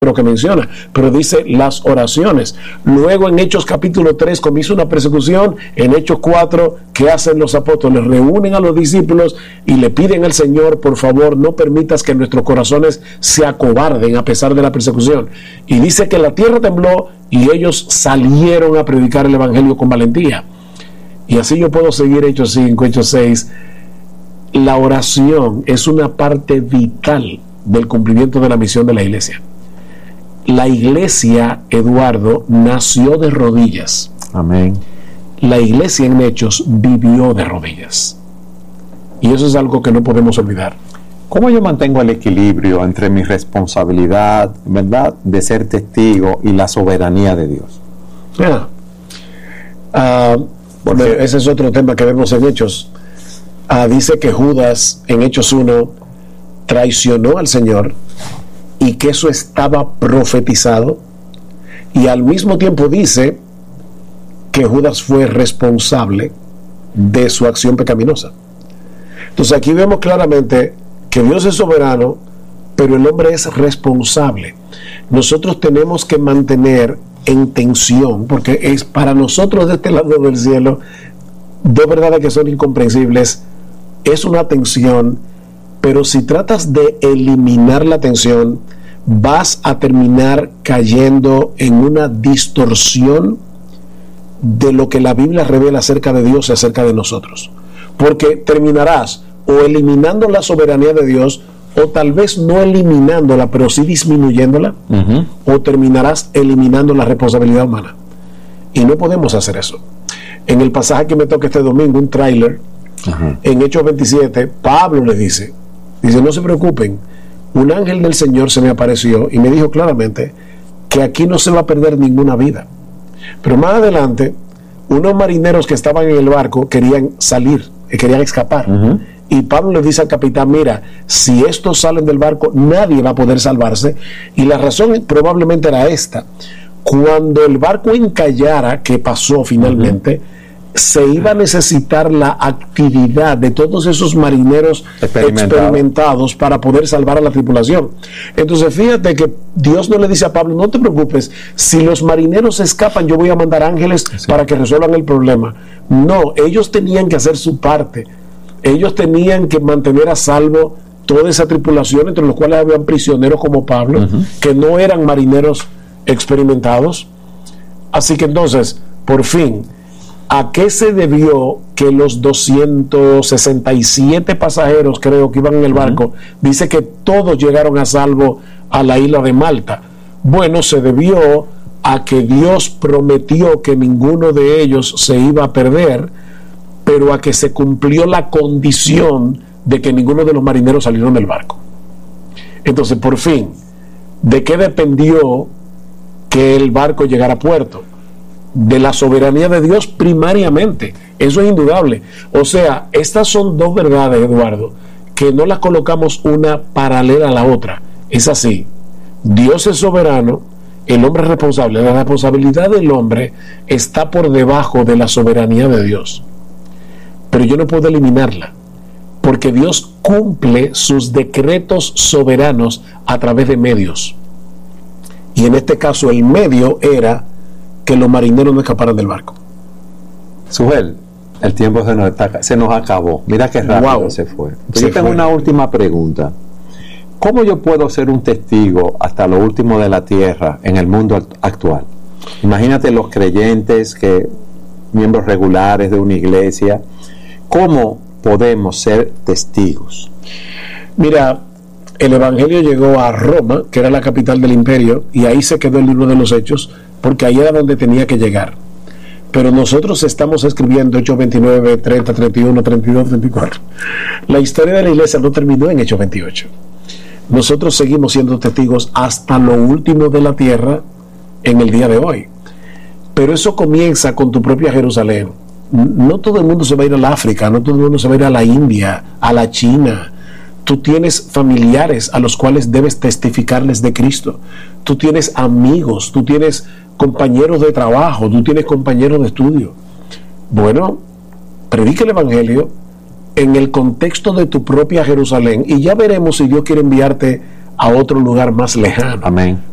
lo que menciona, pero dice las oraciones. Luego en Hechos capítulo 3 comienza una persecución. En Hechos 4, ¿qué hacen los apóstoles? Reúnen a los discípulos y le piden al Señor: por favor, no permitas que nuestros corazones se acobarden a pesar de la persecución. Y dice que la tierra tembló y ellos salieron a predicar el evangelio con valentía. Y así yo puedo seguir. Hechos 5, Hechos 6. La oración es una parte vital del cumplimiento de la misión de la iglesia. La iglesia, Eduardo, nació de rodillas. Amén. La iglesia en Hechos vivió de rodillas. Y eso es algo que no podemos olvidar. ¿Cómo yo mantengo el equilibrio entre mi responsabilidad, verdad, de ser testigo y la soberanía de Dios? Bueno, ese es otro tema que vemos en Hechos. Dice que Judas, en Hechos 1, traicionó al Señor y que eso estaba profetizado, y al mismo tiempo dice que Judas fue responsable de su acción pecaminosa. Entonces aquí vemos claramente que Dios es soberano, pero el hombre es responsable. Nosotros tenemos que mantener en tensión, porque es para nosotros de este lado del cielo dos verdades que son incomprensibles. Es una tensión, pero si tratas de eliminar la tensión, vas a terminar cayendo en una distorsión de lo que la Biblia revela acerca de Dios y acerca de nosotros, porque terminarás o eliminando la soberanía de Dios, o tal vez no eliminándola, pero sí disminuyéndola, o terminarás eliminando la responsabilidad humana, y no podemos hacer eso. En el pasaje que me toca este domingo, un tráiler, en Hechos 27, Pablo le dice, no se preocupen, un ángel del Señor se me apareció y me dijo claramente que aquí no se va a perder ninguna vida. Pero más adelante, unos marineros que estaban en el barco querían salir, querían escapar. Y Pablo le dice al capitán: mira, si estos salen del barco, nadie va a poder salvarse. Y la razón probablemente era esta: cuando el barco encallara, que pasó finalmente, se iba a necesitar la actividad de todos esos marineros experimentados para poder salvar a la tripulación. Entonces fíjate que Dios no le dice a Pablo: no te preocupes, si los marineros escapan, yo voy a mandar ángeles para que resuelvan el problema. No, ellos tenían que hacer su parte. Ellos tenían que mantener a salvo toda esa tripulación, entre los cuales habían prisioneros como Pablo, que no eran marineros experimentados. Así que entonces, por fin, ¿a qué se debió que los 267 pasajeros, creo que iban en el barco, dice que todos llegaron a salvo a la isla de Malta? Bueno, se debió a que Dios prometió que ninguno de ellos se iba a perder, pero a que se cumplió la condición de que ninguno de los marineros salieron del barco. Entonces, por fin, ¿de qué dependió que el barco llegara a puerto? De la soberanía de Dios primariamente. Eso es indudable. O sea, estas son dos verdades, Eduardo, que no las colocamos una paralela a la otra. Es así: Dios es soberano, el hombre es responsable. La responsabilidad del hombre está por debajo de la soberanía de Dios, pero yo no puedo eliminarla, porque Dios cumple sus decretos soberanos a través de medios, y en este caso el medio era que los marineros no escaparan del barco. Sujel, el tiempo se nos acabó. Mira qué rápido se fue. Yo tengo una última pregunta. ¿Cómo yo puedo ser un testigo hasta lo último de la tierra en el mundo actual? Imagínate los creyentes, miembros regulares de una iglesia. ¿Cómo podemos ser testigos? Mira, el evangelio llegó a Roma, que era la capital del imperio, y ahí se quedó el libro de los Hechos, porque ahí era donde tenía que llegar. Pero nosotros estamos escribiendo Hechos 29, 30, 31, 32, 34. La historia de la iglesia no terminó en Hechos 28. Nosotros seguimos siendo testigos hasta lo último de la tierra en el día de hoy. Pero eso comienza con tu propia Jerusalén. No todo el mundo se va a ir al África, no todo el mundo se va a ir a la India, a la China. Tú tienes familiares a los cuales debes testificarles de Cristo. Tú tienes amigos, tú tienes compañeros de trabajo, tú tienes compañeros de estudio. Bueno, predica el evangelio en el contexto de tu propia Jerusalén, y ya veremos si Dios quiere enviarte a otro lugar más lejano. Amén.